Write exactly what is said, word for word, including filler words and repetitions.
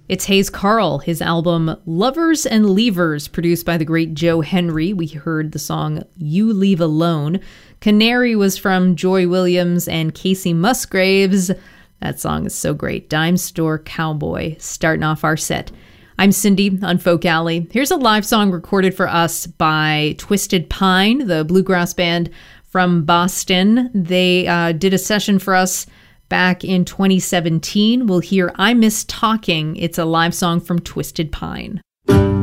It's Hayes Carll, his album Lovers and Leavers, produced by the great Joe Henry. We heard the song You Leave Alone. Canary was from Joy Williams and Casey Musgraves. That song is so great. Dime Store Cowboy, starting off our set. I'm Cindy on Folk Alley. Here's a live song recorded for us by Twisted Pine, the bluegrass band from Boston. They uh, did a session for us back in twenty seventeen. We'll hear I Miss Talking. It's a live song from Twisted Pine.